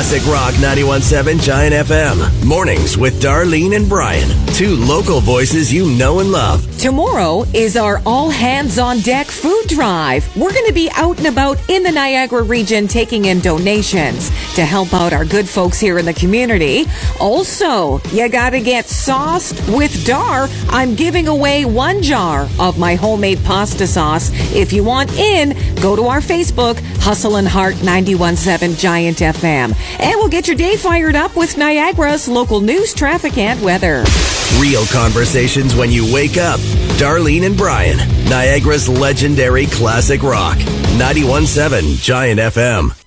Classic Rock 91.7 Giant FM. Mornings with Darlene and Brian. Two local voices you know and love. Tomorrow is our all hands on deck food drive. We're going to be out and about in the Niagara region taking in donations to help out our good folks here in the community. Also, you got to get sauced with Dar. I'm giving away 1 jar of my homemade pasta sauce. If you want in, go to our Facebook, Hustle and Heart 91.7 Giant FM. And we'll get your day fired up with Niagara's local news, traffic, and weather. Real conversations when you wake up. Darlene and Brian, Niagara's legendary classic rock. 91.7 Giant FM.